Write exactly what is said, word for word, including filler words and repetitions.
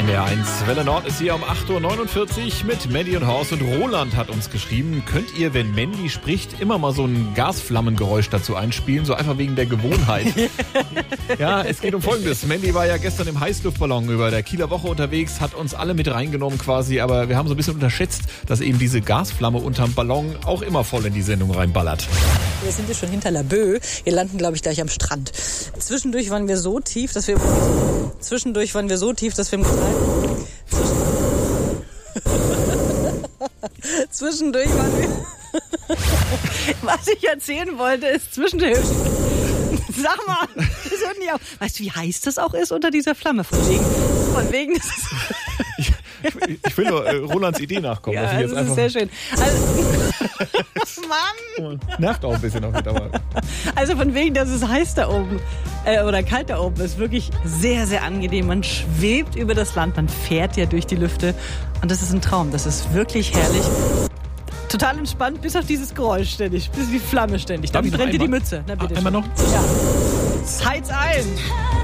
M D R eins. Welle Nord ist hier um acht Uhr neunundvierzig mit Mandy und Horst. Und Roland hat uns geschrieben, könnt ihr, wenn Mandy spricht, immer mal so ein Gasflammengeräusch dazu einspielen, so einfach wegen der Gewohnheit. Ja, es geht um Folgendes. Mandy war ja gestern im Heißluftballon über der Kieler Woche unterwegs, hat uns alle mit reingenommen quasi, aber wir haben so ein bisschen unterschätzt, dass eben diese Gasflamme unterm Ballon auch immer voll in die Sendung reinballert. Wir sind jetzt schon hinter Laboe. Wir landen, glaube ich, gleich am Strand. Zwischendurch waren wir so tief, dass wir... Zwischendurch waren wir so tief, dass wir im Getreide... Zwischendurch waren wir... Was ich erzählen wollte, ist zwischendurch... Sag mal, das hört nicht auf. Weißt du, wie heiß das auch ist unter dieser Flamme? Von wegen... Von wegen das ist ich, ich, ich will nur äh, Rolands Idee nachkommen. ja, dass ich jetzt das einfach ist sehr schön. Also, Mann! Nervt auch ein bisschen auf mit, aber... Also von wegen, dass es heiß da oben äh, oder kalt da oben ist, wirklich sehr, sehr angenehm. Man schwebt über das Land, man fährt ja durch die Lüfte und das ist ein Traum. Das ist wirklich herrlich. Total entspannt, bis auf dieses Geräusch ständig, bis die Flamme ständig. Dann brennt dir die Mütze. Na, bitte einmal schon. noch? Ja. Heiz ein!